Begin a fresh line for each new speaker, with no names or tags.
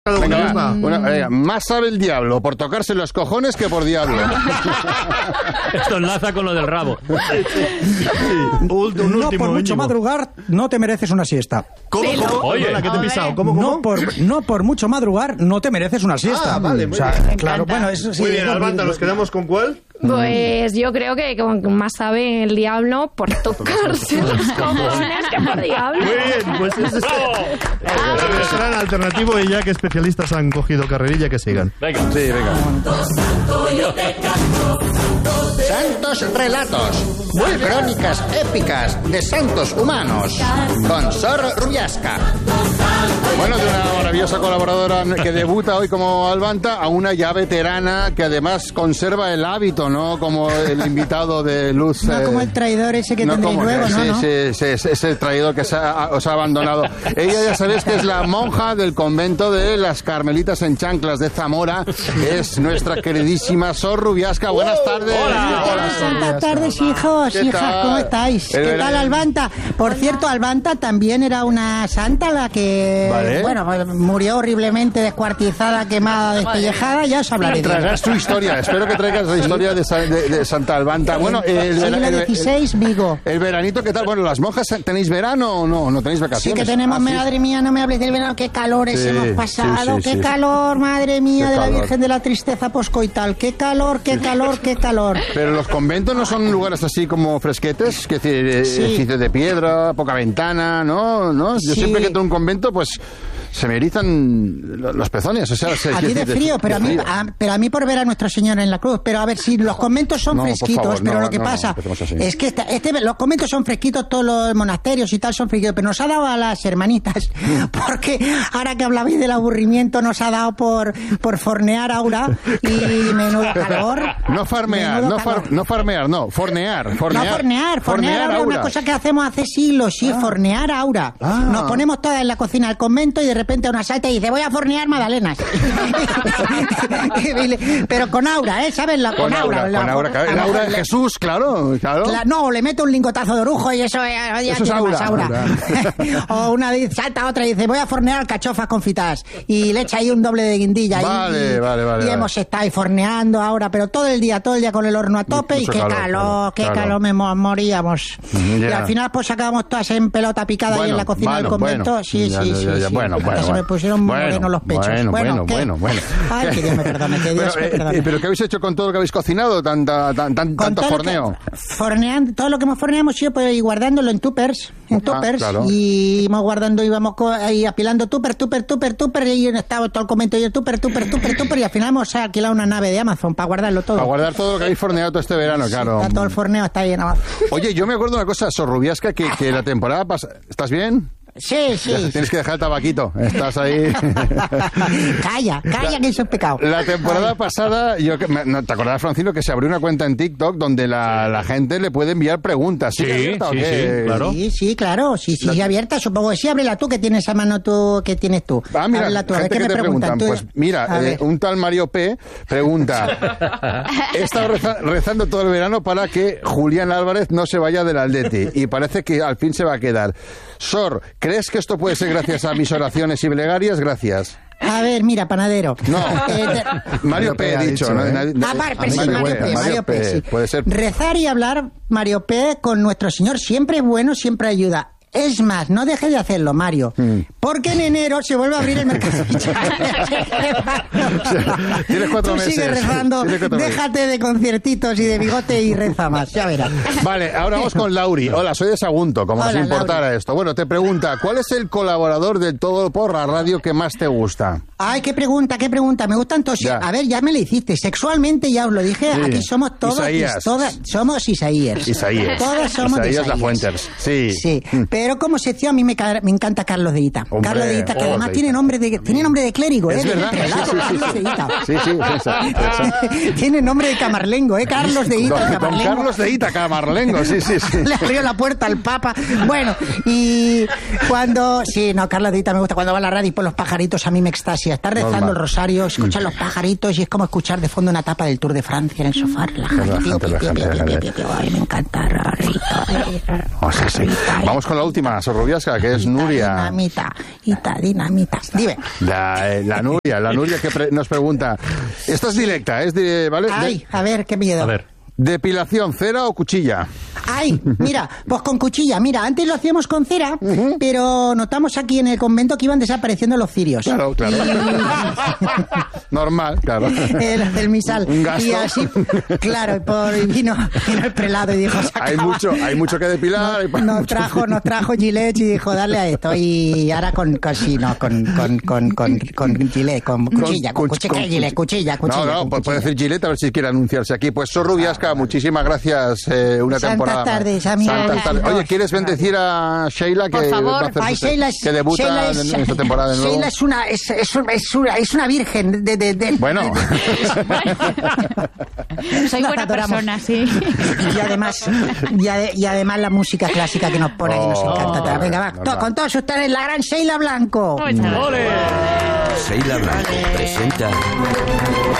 Venga, más sabe el diablo por tocarse los cojones que por diablo.
Esto enlaza con lo del rabo.
No por mucho madrugar no te mereces una siesta.
¿Cómo?
Oye,
¿qué te he pisado? ¿Cómo?
No por mucho madrugar no te mereces una siesta.
Vale, muy bien.
Claro, bueno, eso sí.
Muy bien, Albanta, ¿nos quedamos con cuál?
Pues yo creo que más sabe el diablo por tocarse los cojones que por diablo.
Muy bien, pues ese es el restaurante alternativo y ya que especialistas han cogido carrerilla, que sigan.
Venga.
Sí, venga.
Santos relatos, muy crónicas épicas de santos humanos, con Sor Rubiasca.
Bueno, de una maravillosa colaboradora que debuta hoy como Albanta a una ya veterana que además conserva el hábito, ¿no? Como el invitado de Luz.
No como el traidor ese que tendréis luego, ¿no?
Sí, es el traidor que os ha abandonado. Ella ya sabéis que es la monja del convento de las Carmelitas en Chanclas de Zamora. Es nuestra queridísima Sor Rubiasca. Buenas tardes.
Buenas tardes, hijos, hijas, ¿cómo estáis? ¿Qué tal, Albanta? Por cierto, Albanta también era una santa la que, bueno, murió horriblemente descuartizada, quemada, despellejada, ya os hablaré.
Traerás tu historia, espero que traigas la historia de Santa Albanta. Bueno,
siglo XVI, Vigo.
El veranito, ¿qué tal? Bueno, ¿las monjas tenéis verano o no? ¿No tenéis vacaciones?
Sí que tenemos, madre mía, no me hables del verano, qué calores hemos pasado, qué calor, madre mía, de la Virgen de la Tristeza poscoital, qué calor, qué calor, qué calor.
Pero los conventos no son lugares así como fresquetes, que decir, edificios de piedra, poca ventana, ¿no? Yo siempre que entro a un convento, pues se me erizan los pezones, o sea,
aquí de frío, pero a mí por ver a Nuestra Señora en la cruz, pero a ver, si los conventos son fresquitos, favor, pero lo que pasa es que los conventos son fresquitos, todos los monasterios y tal son fresquitos, pero nos ha dado a las hermanitas, porque ahora que hablabais del aburrimiento, nos ha dado por fornear Aura y menudo calor.
No farmear, fornear.
Fornear Aura, una cosa que hacemos hace siglos, fornear Aura. Nos ponemos todas en la cocina del convento y de repente una salta y dice, voy a fornear magdalenas. Pero con Aura, ¿sabes? Con Aura.
El Aura de Jesús, claro.
No, le meto un lingotazo de orujo y eso es Aura. O una salta a otra y dice, voy a fornear alcachofas confitadas. Y le echa ahí un doble de guindilla.
Vale.
Y hemos estado ahí forneando ahora, pero todo el día con el horno a tope. Mucho y qué calor, me moríamos. Y al final pues acabamos todas en pelota picada ahí en la cocina del convento. Sí.
Bueno.
Se me pusieron morenos los pechos.
Bueno.
Ay, que Dios me perdone, que Dios me perdone.
¿Pero qué habéis hecho con todo lo que habéis cocinado? Tanto forneo.
Forneando, todo lo que hemos forneado hemos ido pues, guardándolo en tuppers. Claro. Y íbamos guardando, íbamos ahí apilando tupper, y estaba todo el convento y el tupper, y al final hemos alquilado una nave de Amazon para guardarlo todo.
Para guardar todo lo que habéis forneado todo este verano, claro.
Todo el forneo está ahí en Amazon.
Oye, yo me acuerdo de una cosa, Sor Rubiasca, que la temporada pasada... ¿Estás bien?
Sí.
Tienes que dejar el tabaquito. Estás ahí.
Calla, que eso es pecado.
La temporada pasada, ¿te acordás, Francino, que se abrió una cuenta en TikTok donde la gente le puede enviar preguntas?
Sí, claro.
Sí, claro. Sí, abierta. Supongo que sí, ábrela tú, que tienes a mano tú, que tienes tú.
Mira,
ábrela tú, a ver
qué me preguntan. Pues mira, un tal Mario P. pregunta, he estado rezando todo el verano para que Julián Álvarez no se vaya del Atleti y parece que al fin se va a quedar. Sor, ¿crees que esto puede ser gracias a mis oraciones y plegarias? Gracias.
A ver, mira, panadero.
No, Mario P. ha dicho.
Mario P. Sí.
Puede ser.
Rezar y hablar, Mario P., con nuestro Señor siempre es bueno, siempre ayuda. Es más, no dejes de hacerlo, Mario, porque en enero se vuelve a abrir el mercado.
Tienes 4 meses.
Sigue rezando, déjate de conciertitos y de bigote y reza más, ya verás.
Vale, ahora vamos con Lauri. Hola, soy de Sagunto, como si importara Lauri. Esto. Bueno, te pregunta, ¿cuál es el colaborador del Todo por la Radio que más te gusta?
Ay, qué pregunta, me gustan todos. A ver, ya me lo hiciste, sexualmente ya os lo dije, aquí somos todos, somos Isaías. Todos somos
Isaías Lafuentes, sí.
Pero como sección a mí me encanta Carlos de Ita.
Hombre,
Carlos de Ita, que además tiene nombre de clérigo,
es verdad.
Carlos de Ita.
Sí.
Tiene nombre de camarlengo, Carlos de Ita, camarlengo.
Carlos de Ita, camarlengo, sí.
Le abrió la puerta al Papa. Bueno, y cuando... Sí, no, Carlos de Ita me gusta. Cuando va a la radio y por los pajaritos a mí me extasia. Estar rezando el rosario, escuchar los pajaritos y es como escuchar de fondo una etapa del Tour de Francia en el sofá. Ay, me encanta.
Vamos con la última. última, Sorrubiasca, que es Nuria.
Dinamita. Dime.
La Nuria que nos pregunta. Esta es directa, ¿vale?
Ay, a ver, qué miedo.
A ver.
¿Depilación, cera o cuchilla?
Ay, mira, pues con cuchilla. Mira, antes lo hacíamos con cera, pero notamos aquí en el convento que iban desapareciendo los cirios.
Claro. Normal, claro.
El misal.
Un gasto.
Y así, claro, y vino el prelado y dijo...
Hay mucho que depilar.
Nos trajo Gillette y dijo, darle a esto. Y ahora con Gillette, con cuchilla.
No, pues puede decir Gillette a ver si quiere anunciarse aquí. Pues Sorrubiasca, muchísimas gracias. Una temporada.
Santas tardes.
Oye, ¿quieres bendecir a Sheila?
Por favor.
Que debuta en esta temporada de nuevo.
Sheila es una virgen
Bueno.
Soy buena persona, sí.
Y además la música clásica que nos pone y nos encanta. Venga, va. Con todos ustedes, la gran Sheila Blanco.
¡Ole!
Sheila Blanco presenta